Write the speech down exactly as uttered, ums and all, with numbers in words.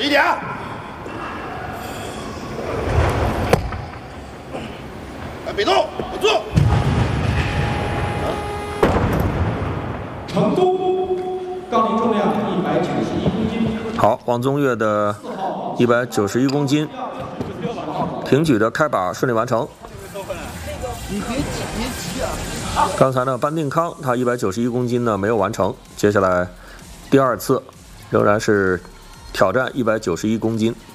十一点。哎，别动，稳住。 成功，杠铃重量一百九十一公斤。 好，王宗岳的一百九十一公斤挺举的开把顺利完成。 你别急，别急啊！ 刚才呢，班定康他一百九十一公斤呢没有完成，接下来第二次仍然是挑战一百九十一公斤。